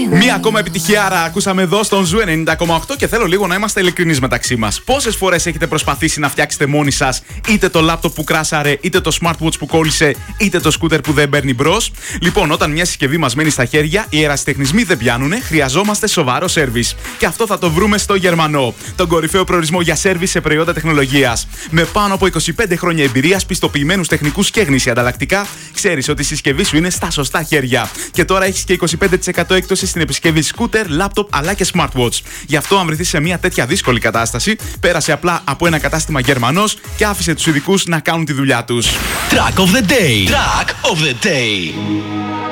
Μία ακόμα επιτυχιάρα ακούσαμε εδώ στον Ζου 90,8 και θέλω λίγο να είμαστε ειλικρινείς μεταξύ μας. Πόσες φορές έχετε προσπαθήσει να φτιάξετε μόνοι σας είτε το λάπτοπ που κράσαρε, είτε το smartwatch που κόλλησε, είτε το σκούτερ που δεν παίρνει μπρος? Λοιπόν, όταν μια συσκευή μας μένει στα χέρια, οι ερασιτεχνισμοί δεν πιάνουνε, χρειαζόμαστε σοβαρό σέρβις. Και αυτό θα το βρούμε στο Γερμανό, τον κορυφαίο προορισμό για σέρβις σε προϊόντα τεχνολογίας. Με πάνω από 25 χρόνια εμπειρίας, πιστοποιημένους τεχνικούς και γνήσια ανταλλακτικά, ξέρεις ότι η συσκευή σου είναι στα σωστά χέρια. Και τώρα έχεις και 25% έκπτωση στην επισκευή σκούτερ, λάπτοπ αλλά και smartwatch. Γι' αυτό, αν βρεθείς σε μια τέτοια δύσκολη κατάσταση, πέρασε απλά από ένα κατάστημα Γερμανός και άφησε τους ειδικούς να κάνουν τη δουλειά τους. Track of the day. Track of the day.